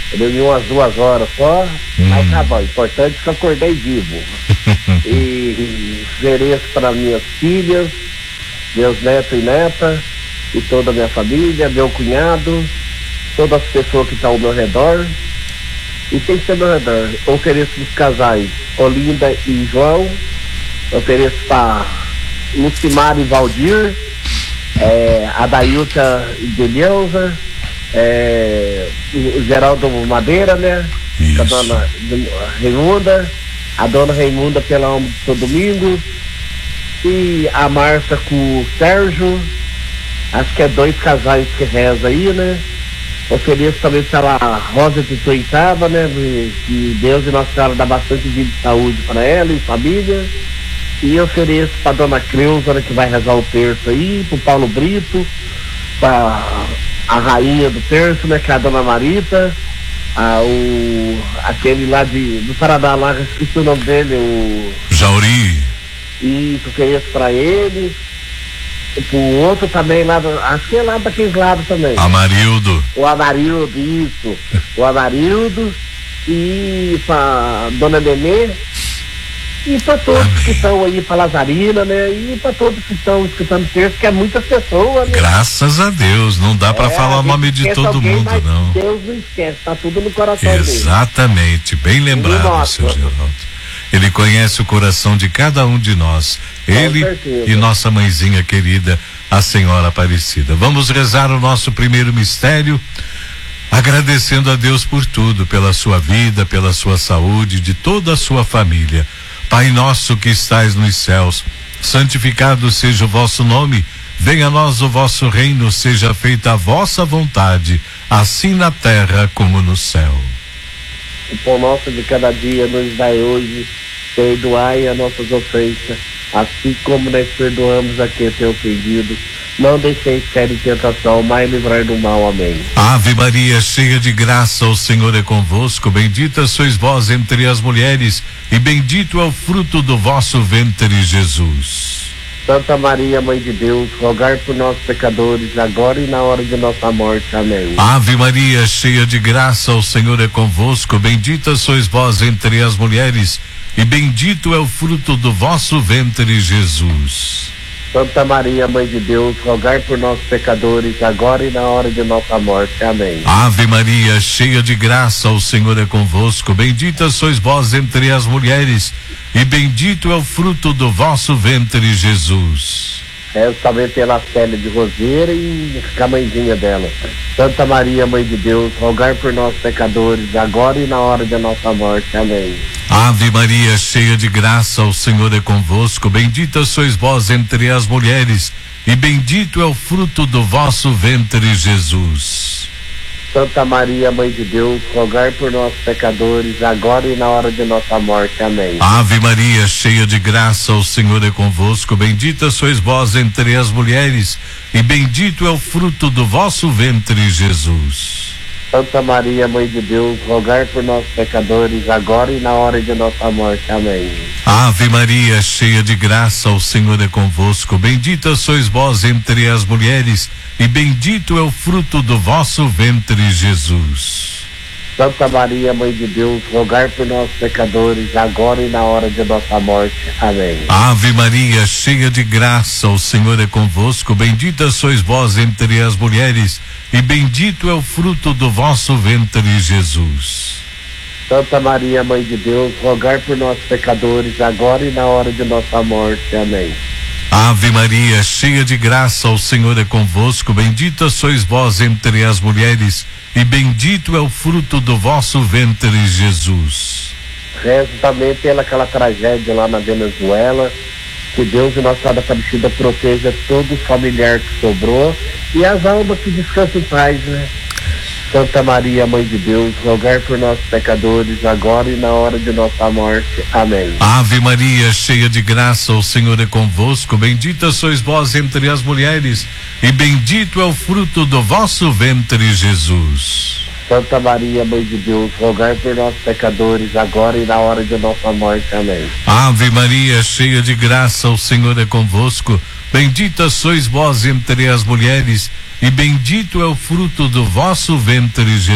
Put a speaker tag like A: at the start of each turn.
A: Eu dormi umas 2 horas só, mas tá bom, o importante é que eu acordei vivo. E ofereço para minhas filhas, meus netos e netas, e toda a minha família, meu cunhado, todas as pessoas que estão ao meu redor, e sem ser ao meu redor. Eu ofereço os casais Olinda e João, eu ofereço para Lucimar e Valdir, a Dailta e Deleuza, o Geraldo Madeira, né? A dona Raimunda, a dona Raimunda pela alma do domingo, e a Márcia com o Sérgio, acho que é 2 casais que reza aí, né? Ofereço também pela Rosa de Tuitaba, né? Que Deus e Nossa Senhora dá bastante vida e saúde para ela e família. E ofereço para dona Creuza, né, que vai rezar o terço aí, pro Paulo Brito, para a rainha do terço, né, que é a dona Marita, aquele lá do Paraná, lá, esqueci o nome dele, o
B: Jauri.
A: Isso, ofereço para ele. O outro também lá, acho que é lá daqueles lados também.
B: Amarildo.
A: O Amarildo, isso. O Amarildo, e para dona Nenê, e para todos que estão aí, para Lazarina, né? E para todos que estão escutando texto, que é muitas pessoas, né?
B: Graças a Deus, não dá para falar o nome de todo mundo,
A: mas
B: não.
A: Deus não esquece, tá tudo no coração dele.
B: Exatamente, bem lembrado, seu Geraldo. Ele conhece o coração de cada um de nós. Ele e nossa mãezinha querida, a Senhora Aparecida. Vamos rezar o nosso primeiro mistério, agradecendo a Deus por tudo, pela sua vida, pela sua saúde, de toda a sua família. Pai nosso que estais nos céus, santificado seja o vosso nome, venha a nós o vosso reino, seja feita a vossa vontade, assim na terra como no céu.
A: O pão nosso de cada dia nos dai hoje, perdoai as nossas ofensas, assim como nós perdoamos a quem tem ofendido. Não deixeis cair em tentação, mas livrai do mal. Amém.
B: Ave Maria, cheia de graça, o Senhor é convosco, bendita sois vós entre as mulheres, e bendito é o fruto do vosso ventre, Jesus.
A: Santa Maria, Mãe de Deus, rogai por nós pecadores, agora e na hora de nossa morte. Amém.
B: Ave Maria, cheia de graça, o Senhor é convosco, bendita sois vós entre as mulheres, e bendito é o fruto do vosso ventre, Jesus.
A: Santa Maria, Mãe de Deus, rogai por nós pecadores, agora e na hora de nossa morte. Amém.
B: Ave Maria, cheia de graça, o Senhor é convosco, bendita sois vós entre as mulheres, e bendito é o fruto do vosso ventre, Jesus.
A: Rezo também pela Célia de Roseira e a mãezinha dela. Santa Maria, Mãe de Deus, rogai por nós pecadores, agora e na hora de nossa morte. Amém.
B: Ave Maria, cheia de graça, o Senhor é convosco, bendita sois vós entre as mulheres, e bendito é o fruto do vosso ventre, Jesus.
A: Santa Maria, Mãe de Deus, rogai por nós pecadores, agora e na hora de nossa morte. Amém.
B: Ave Maria, cheia de graça, o Senhor é convosco, bendita sois vós entre as mulheres, e bendito é o fruto do vosso ventre, Jesus.
A: Santa Maria, Mãe de Deus, rogai por nós pecadores, agora e na hora de nossa morte. Amém.
B: Ave Maria, cheia de graça, o Senhor é convosco, bendita sois vós entre as mulheres, e bendito é o fruto do vosso ventre, Jesus.
A: Santa Maria, Mãe de Deus, rogai por nós pecadores, agora e na hora de nossa morte. Amém.
B: Ave Maria, cheia de graça, o Senhor é convosco, bendita sois vós entre as mulheres, e bendito é o fruto do vosso ventre, Jesus.
A: Santa Maria, Mãe de Deus, rogai por nós pecadores, agora e na hora de nossa morte. Amém.
B: Ave Maria, cheia de graça, o Senhor é convosco, bendita sois vós entre as mulheres, e bendito é o fruto do vosso ventre, Jesus.
A: Rezo também pelaquela tragédia lá na Venezuela, que Deus e Nossa Senhora Aparecida proteja todo o familiar que sobrou e as almas que descansam em paz, né? Santa Maria, Mãe de Deus, rogai por nós pecadores, agora e na hora de nossa morte. Amém.
B: Ave Maria, cheia de graça, o Senhor é convosco, bendita sois vós entre as mulheres, e bendito é o fruto do vosso ventre, Jesus.
A: Santa Maria, Mãe de Deus, rogai por nós pecadores, agora e na hora de nossa morte. Amém.
B: Ave Maria, cheia de graça, o Senhor é convosco, bendita sois vós entre as mulheres, e bendito é o fruto do vosso ventre, Jesus.